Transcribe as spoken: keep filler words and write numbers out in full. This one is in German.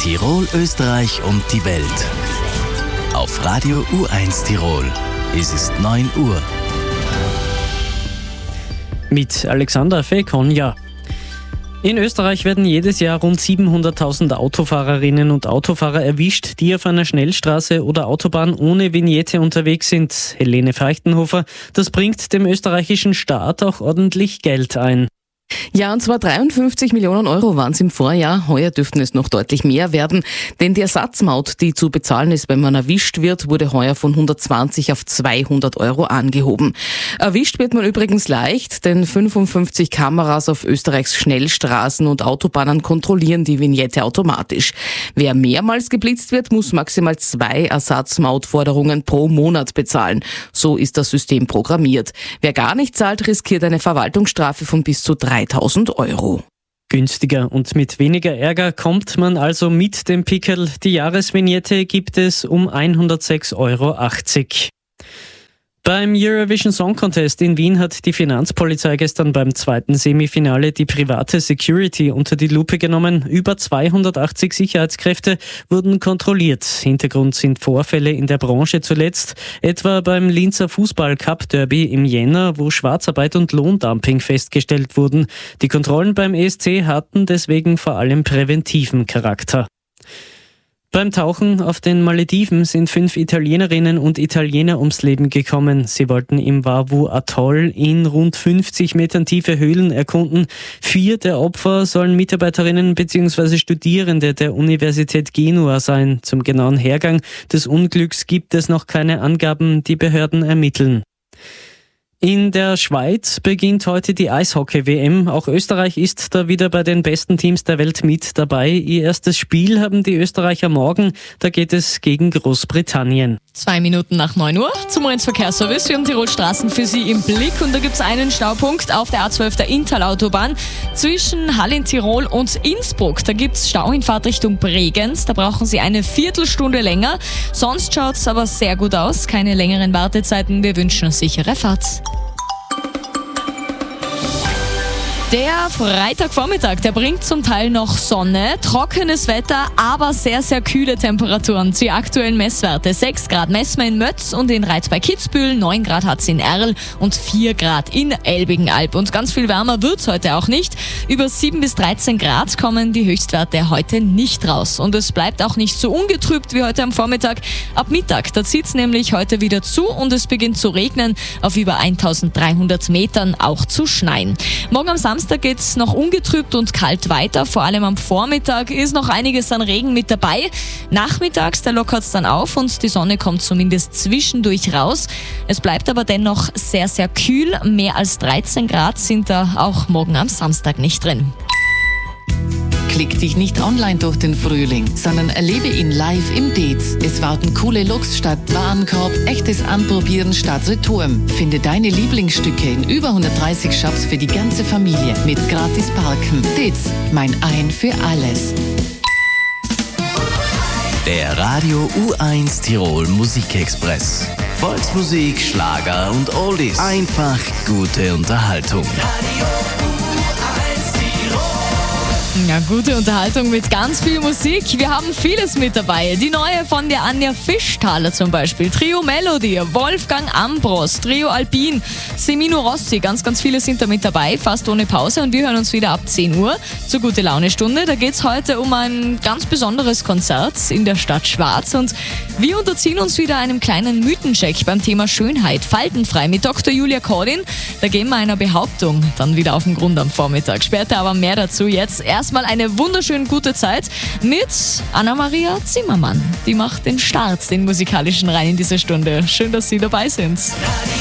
Tirol, Österreich und die Welt. Auf Radio U eins Tirol. Es ist neun Uhr. Mit Alexander Fekonja. In Österreich werden jedes Jahr rund siebenhunderttausend Autofahrerinnen und Autofahrer erwischt, die auf einer Schnellstraße oder Autobahn ohne Vignette unterwegs sind. Helene Feuchtenhofer, das bringt dem österreichischen Staat auch ordentlich Geld ein. Ja, und zwar dreiundfünfzig Millionen Euro waren es im Vorjahr. Heuer dürften es noch deutlich mehr werden, denn die Ersatzmaut, die zu bezahlen ist, wenn man erwischt wird, wurde heuer von hundertzwanzig auf zweihundert Euro angehoben. Erwischt wird man übrigens leicht, denn fünfundfünfzig Kameras auf Österreichs Schnellstraßen und Autobahnen kontrollieren die Vignette automatisch. Wer mehrmals geblitzt wird, muss maximal zwei Ersatzmautforderungen pro Monat bezahlen. So ist das System programmiert. Wer gar nicht zahlt, riskiert eine Verwaltungsstrafe von bis zu dreitausend Euro. Günstiger und mit weniger Ärger kommt man also mit dem Pickel. Die Jahresvignette gibt es um hundertsechs Euro achtzig. Beim Eurovision Song Contest in Wien hat die Finanzpolizei gestern beim zweiten Semifinale die private Security unter die Lupe genommen. Über zweihundertachtzig Sicherheitskräfte wurden kontrolliert. Hintergrund sind Vorfälle in der Branche zuletzt, etwa beim Linzer Fußball-Cup-Derby im Jänner, wo Schwarzarbeit und Lohndumping festgestellt wurden. Die Kontrollen beim E S C hatten deswegen vor allem präventiven Charakter. Beim Tauchen auf den Malediven sind fünf Italienerinnen und Italiener ums Leben gekommen. Sie wollten im Vavu-Atoll in rund fünfzig Metern tiefe Höhlen erkunden. Vier der Opfer sollen Mitarbeiterinnen bzw. Studierende der Universität Genua sein. Zum genauen Hergang des Unglücks gibt es noch keine Angaben, die Behörden ermitteln. In der Schweiz beginnt heute die Eishockey-W M. Auch Österreich ist da wieder bei den besten Teams der Welt mit dabei. Ihr erstes Spiel haben die Österreicher morgen. Da geht es gegen Großbritannien. Zwei Minuten nach neun Uhr zum Verkehrsservice. Wir haben Tirol Straßen für Sie im Blick und da gibt es einen Staupunkt auf der A zwölf der Inntal-Autobahn zwischen Hall in Tirol und Innsbruck. Da gibt es Stau in Fahrtrichtung Bregenz. Da brauchen Sie eine Viertelstunde länger. Sonst schaut es aber sehr gut aus. Keine längeren Wartezeiten. Wir wünschen eine sichere Fahrt. Der Freitagvormittag, der bringt zum Teil noch Sonne, trockenes Wetter, aber sehr, sehr kühle Temperaturen. Die aktuellen Messwerte: sechs Grad messen wir in Mötz und in Reitz bei Kitzbühel, neun Grad hat es in Erl und vier Grad in Elbigenalb. Und ganz viel wärmer wird es heute auch nicht. Über sieben bis dreizehn Grad kommen die Höchstwerte heute nicht raus. Und es bleibt auch nicht so ungetrübt wie heute am Vormittag. Ab Mittag, da zieht es nämlich heute wieder zu und es beginnt zu regnen, auf über eintausenddreihundert Metern auch zu schneien. Morgen am Samstag Samstag geht es noch ungetrübt und kalt weiter. Vor allem am Vormittag ist noch einiges an Regen mit dabei. Nachmittags, da lockert es dann auf und die Sonne kommt zumindest zwischendurch raus. Es bleibt aber dennoch sehr, sehr kühl. Mehr als dreizehn Grad sind da auch morgen am Samstag nicht drin. Klick dich nicht online durch den Frühling, sondern erlebe ihn live im Dez. Es warten coole Looks statt Warenkorb, echtes Anprobieren statt Return. Finde deine Lieblingsstücke in über hundertdreißig Shops für die ganze Familie mit gratis Parken. Dez, mein Ein für alles. Der Radio U eins Tirol Musikexpress. Volksmusik, Schlager und Oldies. Einfach gute Unterhaltung. Ja, gute Unterhaltung mit ganz viel Musik. Wir haben vieles mit dabei. Die neue von der Anja Fischthaler zum Beispiel. Trio Melody, Wolfgang Ambros, Trio Alpin, Semino Rossi. Ganz, ganz viele sind da mit dabei, fast ohne Pause. Und wir hören uns wieder ab zehn Uhr zur Gute-Laune-Stunde. Da geht es heute um ein ganz besonderes Konzert in der Stadt Schwarz. Und wir unterziehen uns wieder einem kleinen Mythencheck beim Thema Schönheit. Faltenfrei mit Doktor Julia Cordin. Da gehen wir einer Behauptung dann wieder auf den Grund am Vormittag. Später aber mehr dazu. Jetzt erst Mal eine wunderschön gute Zeit mit Anna-Maria Zimmermann. Die macht den Start, den musikalischen rein in diese Stunde. Schön, dass Sie dabei sind.